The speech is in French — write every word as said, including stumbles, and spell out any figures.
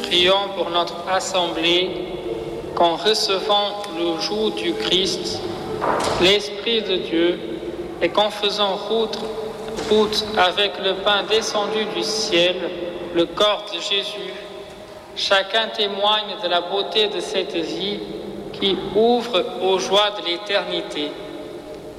Prions pour notre assemblée, qu'en recevant le joug du Christ, l'Esprit de Dieu, et qu'en faisant route, route avec le pain descendu du ciel, le corps de Jésus, chacun témoigne de la beauté de cette vie qui ouvre aux joies de l'éternité.